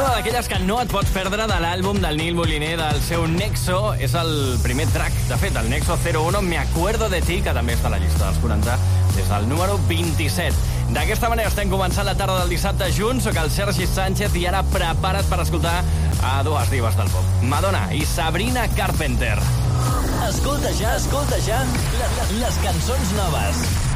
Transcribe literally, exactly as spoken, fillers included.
una d'aquelles que no et pots perdre de l'àlbum del Neil Moliner, del seu Nexo. És el primer track, de fet, el Nexo zero uno, Me acuerdo de ti, que també està a la llista dels quaranta, des del número vint-i-set. D'aquesta manera estem començant la tarda del dissabte junts. Soc el Sergi Sánchez i ara prepara't per escoltar a dues divas del pop, Madonna i Sabrina Carpenter. Escolta ja, escolta ja les, les cançons noves.